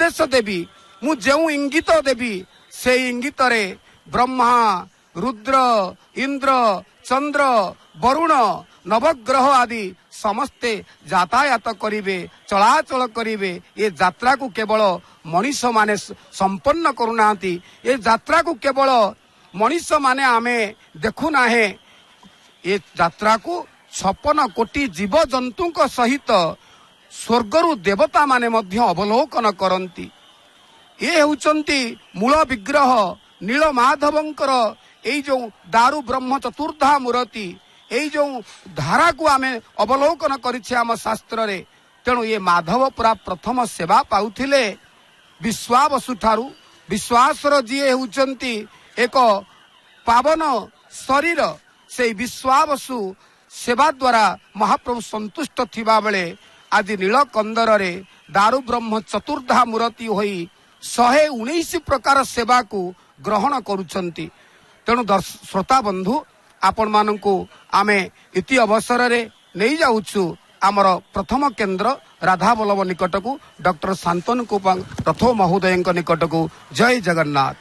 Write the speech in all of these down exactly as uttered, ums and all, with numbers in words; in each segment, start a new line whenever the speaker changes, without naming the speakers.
निर्देश देवी मु जो इंगित देवी से इंगित रे ब्रह्मा रुद्र इंद्र चंद्र वरुण नवग्रह आदि समस्ते यातायात करिवे चलाचल करिवे। ये यात्रा को केवल मनीष माने संपन्न करुनांती। ये यात्रा को केवल मनीष माने आमे देखु ना है। ये यात्रा को छप्पन कोटी जीव जंतु सहित स्वर्गरु देवता माने मध्य अवलोकन करंती। ये होचंती मूल विग्रह नीलमाधवंकर एई जो दारु ब्रह्म चतुर्धा मूर्ति एई जो धारा को आमे अवलोकन करिछे आम शास्त्र रे। तेणु ये माधव पुरा प्रथम सेवा पाउथिले विश्वावसु ठारू। विश्वासर जीए होचंती एक पावन शरीर से विश्वावसु सेवा द्वारा महाप्रभु संतुष्ट थिबा बेले आज नीलकंदर रे दारु ब्रह्म चतुर्धा मूर्ति होई शहे उन्नीस प्रकार सेवा को ग्रहण करुछंती। तेणु श्रोता बंधु आपण मानकु आमे इति अवसर रे नहीं जाउछु आमर प्रथम केंद्र राधा वल्लभ निकट को डॉक्टर शांतनु कुपांग प्रथम महोदय निकट को। जय जगन्नाथ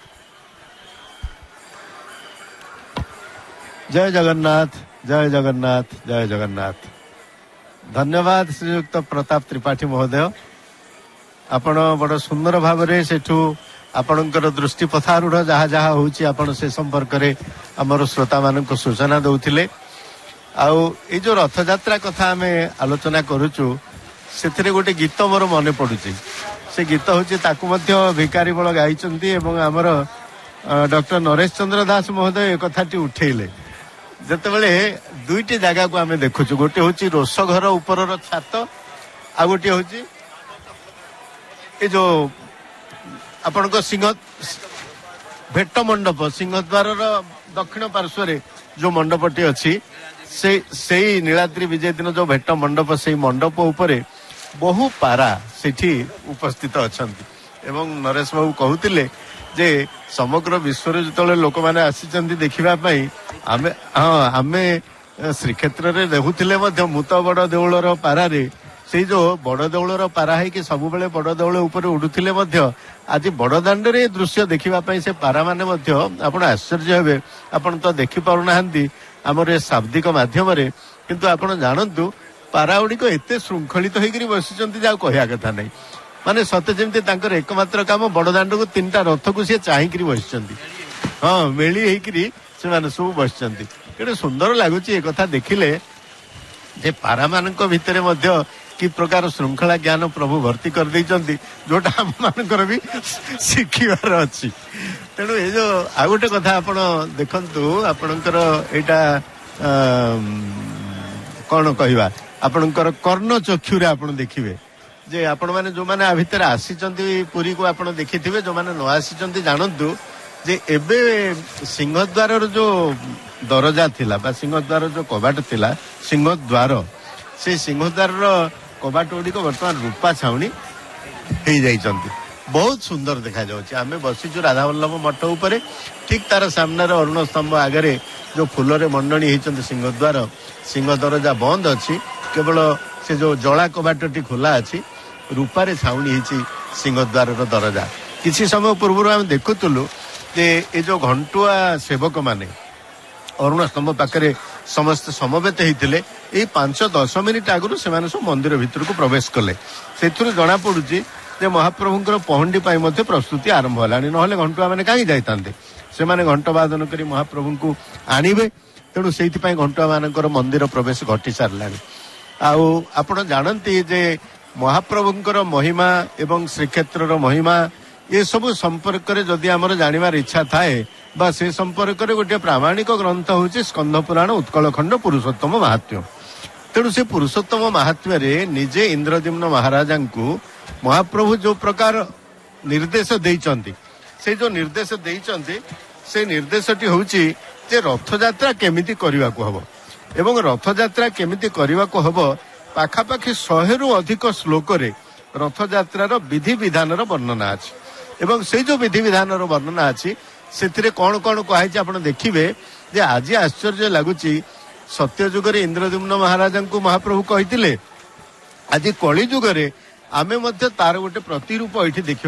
जय जगन्नाथ जय जगन्नाथ जय जगन्नाथ। धन्यवाद श्रीयुक्त प्रताप त्रिपाठी महोदय। आपण बड़ सुंदर भाव में सेठू आपणकर दृष्टि पथारूढ़ जहाँ जहाँ होची आपण से संपर्क रे हमर श्रोता मानक सूचना दउथिले। आउ ए जो रथ यात्रा कथा आमे आलोचना करूचु सेथिरे गोटे गीत मोर मने पडुची। से गीत होची ताकु मध्य भिकारी बळ गाइचंती एवं हमर डॉक्टर नरेश चंद्र दास महोदय ए कथाटी उठेइले। जेतेबेले दुईटी जगह को आमे देखुचु गोटे होची रोष घर ऊपर छात आ गोटे होची ए जो आपण सिंह भेट मंडप सिंहद्वार दक्षिण पार्श्व जो मंडपटी अच्छी से सही नीलाद्री विजय दिन जो भेट मंडप से मंडप उपरे बहु पारा सेठी उपस्थित अछंती। एवं नरेश बाबू कहूतिले जे समग्र विश्व जो लोक मैंने आसी देखा आमे हाँ आमे श्रीक्षेत्र रे देखुथिले मध्य मुत बड़ देउलर पारारे से जो बड़ देउलर पारा है कि सब बेले बड़ देउल ऊपर उड़ुथिले मध्य आज बड़दाण्ड रे दृश्य देखिबा पई से पारा माने मध्य आपण आश्चर्य हेबे। आपण तो देखि पारु नाहंती हमर शाब्दिक माध्यम रे किंतु आपण जानंतु पारा गुड़िक एते श्रृंखलित होइकरी बसिचंती जा कहया कथा नै। माने सते जेमती तांकर एकमात्र काम बड़दाण्ड को तीनटा रथ को से चाहिकरी बसिचंती। हाँ मेली हेकरी से माने सब बसिचंती। केडे सुंदर लागुची ए कथा देखिले जे पारा मानक भितरे मध्य कि प्रकार श्रृंखला ज्ञान प्रभु भर्ती कर देइचंती जोटा हम मानकर भी शिखिबार अछि। तेणु ए जो आ गोटे कथा आपण देखंतु आपणकर एटा कौन कहवा आपणकर कर्ण चक्षुरे आपण देखिबे जे आपण माने जो माने आ भितर आसीचंती पुरी को आपण देखिथिबे जो माने न आसीचंती जानंतु जे एबे सिंहद्वार जो दरजा थिला बा सिंहद्वार जो कबाट थिला सिंहद्वार से सिंहद्वार कबाट गुड़िक बर्तमान रूपा छाउनी हो जाइछंती। बहुत सुंदर देखा जाउछि। आमे बसिचु राधा वल्लभ मठ उपरे ठीक तार सामने अरुण स्तंभ आगे जो फूल मंडणी होती सिंहद्वार सिंह दरजा बंद अच्छी केवल से जो जला कबाटी खोला अच्छी रूपारे छाउनी होती सिंहद्वार दरजा। किसी समय पूर्व आम देखुलु जे ये जो घंटुआ सेवक माने अरुण स्तंभ पाखे समस्त समवेत होते ये पांच दस मिनिट आगु से सब मंदिर भितर को प्रवेश कले से जना पड़ी जे महाप्रभुंर पहंडी प्रस्तुति आरंभ है ना घंटुआ मैंने कहीं जाते से घंट बादन कर महाप्रभु को आणवे तेणु से घंटुआ मानकर मंदिर प्रवेश घटी सारा। आप जानती जे महाप्रभुंर महिमा एवं श्रीक्षेत्र महिमा ये सब संपर्क में जदि आमर जानवर इच्छा थाए बा से संपर्क में गोटे प्रामाणिक ग्रंथ हूँ स्कंद पुराण उत्कल खंड पुरुषोत्तम महात्म्य। तेणु से पुरुषोत्तम महात्म्य निजे इंद्रद्युम्न महाराजा को महाप्रभु जो प्रकार निर्देश देइचंती से जो निर्देश देइचंती से निर्देशटी होउची जे रथ यात्रा केमिति करिवा को हबो एवं रथ यात्रा केमिति करिवा को हबो पाखापाखि सौ रु अधिक श्लोक रे रथ यात्रार विधि विधानर वर्णना अछि एवं से जो विधि विधानर वर्णना अछि सेथिरे कोन कोन कहै छै आपण देखिबे जे आज आश्चर्य लागुची सत्य जुग रे इंद्रद्युम्न महाराजा को महाप्रभु कहितिले आज कली जुग रे आमे मध्य तार गोटे प्रतिरूप एठी देखि